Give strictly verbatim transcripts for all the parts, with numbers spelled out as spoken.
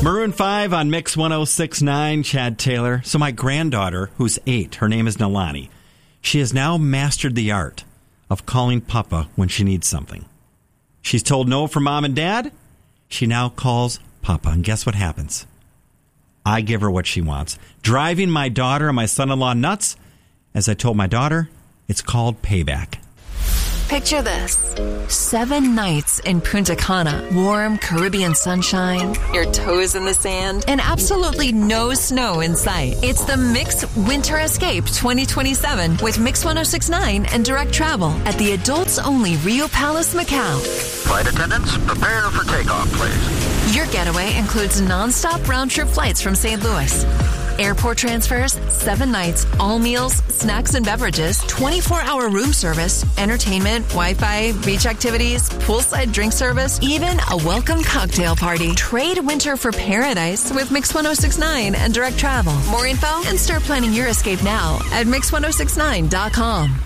Maroon five on Mix one oh six point nine, Chad Taylor. So my granddaughter, who's eight, her name is Nalani, she has now mastered the art of calling Papa when she needs something. She's told no from Mom and Dad. She now calls Papa, and guess what happens? I give her what she wants, driving my daughter and my son-in-law nuts. As I told my daughter, it's called payback. Picture this. Seven nights in Punta Cana. Warm Caribbean sunshine, your toes in the sand, and absolutely no snow in sight. It's the Mix Winter Escape twenty twenty-seven with Mix one oh six point nine and Direct Travel at the adults-only Rio Palace, Macau. Flight attendants, prepare for takeoff, please. Your getaway includes non-stop round-trip flights from Saint Louis. Airport transfers, seven nights, all meals, snacks and beverages, twenty-four hour room service, entertainment, Wi-Fi, beach activities, poolside drink service, even a welcome cocktail party. Trade winter for paradise with Mix one oh six point nine and Direct Travel. More info and start planning your escape now at mix ten sixty-nine dot com.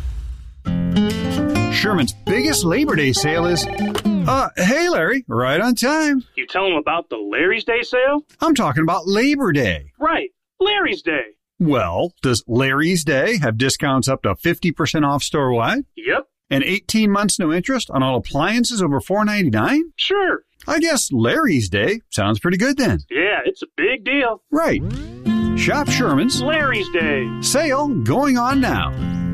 Sherman's biggest Labor Day sale is... Uh, hey, Larry, right on time. You tell them about the Larry's Day sale? I'm talking about Labor Day. Right, Larry's Day. Well, does Larry's Day have discounts up to fifty percent off store-wide? Yep. And eighteen months no interest on all appliances over four ninety-nine? Sure. I guess Larry's Day sounds pretty good then. Yeah, it's a big deal. Right. Shop Sherman's Larry's Day sale going on now.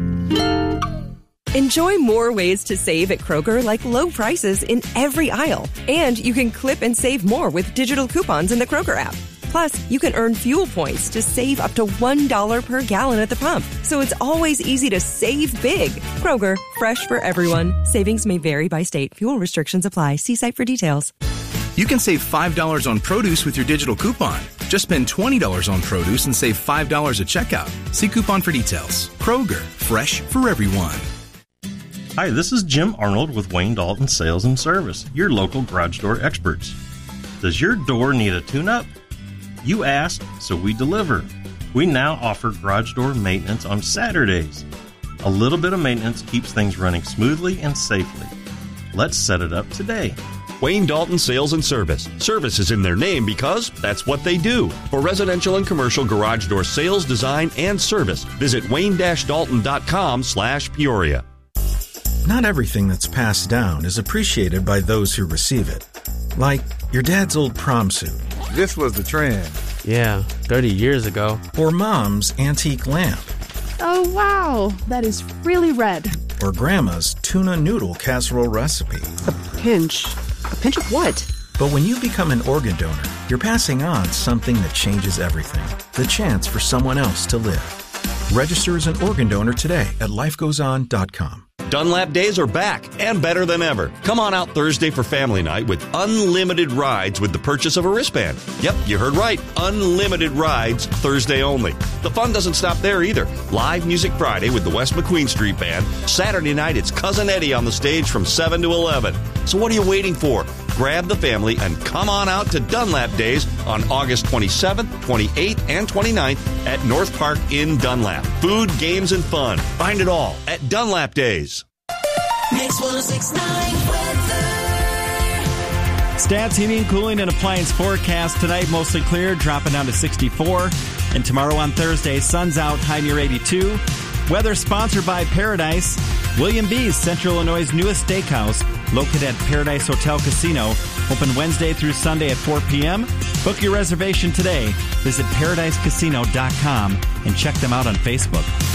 Enjoy more ways to save at Kroger, like low prices in every aisle. And you can clip and save more with digital coupons in the Kroger app. Plus, you can earn fuel points to save up to one dollar per gallon at the pump. So it's always easy to save big. Kroger, fresh for everyone. Savings may vary by state. Fuel restrictions apply. See site for details. You can save five dollars on produce with your digital coupon. Just spend twenty dollars on produce and save five dollars at checkout. See coupon for details. Kroger, fresh for everyone. Hi, this is Jim Arnold with Wayne Dalton Sales and Service, your local garage door experts. Does your door need a tune-up? You asked, so we deliver. We now offer garage door maintenance on Saturdays. A little bit of maintenance keeps things running smoothly and safely. Let's set it up today. Wayne Dalton Sales and Service. Service is in their name because that's what they do. For residential and commercial garage door sales, design, and service, visit wayne dash dalton dot com slash Peoria. Not everything that's passed down is appreciated by those who receive it. Like your dad's old prom suit. This was the trend. Yeah, thirty years ago. Or mom's antique lamp. Oh, wow. That is really red. Or grandma's tuna noodle casserole recipe. A pinch. A pinch of what? But when you become an organ donor, you're passing on something that changes everything. The chance for someone else to live. Register as an organ donor today at life goes on dot com. Dunlap Days are back and better than ever. Come on out Thursday for family night with unlimited rides with the purchase of a wristband. Yep, you heard right. Unlimited rides Thursday only. The fun doesn't stop there either. Live Music Friday with the West McQueen Street Band. Saturday night, it's Cousin Eddie on the stage from seven to eleven. So what are you waiting for? Grab the family and come on out to Dunlap Days on August twenty-seventh, twenty-eighth, and twenty-ninth at North Park in Dunlap. Food, games, and fun. Find it all at Dunlap Days. Mix one oh six point nine weather. Stats, heating, cooling, and appliance forecast tonight, mostly clear, dropping down to sixty-four. And tomorrow on Thursday, sun's out, high near eighty-two. Weather sponsored by Paradise. William B's, Central Illinois' newest steakhouse, located at Paradise Hotel Casino. Open Wednesday through Sunday at four p.m. Book your reservation today. Visit paradise casino dot com and check them out on Facebook.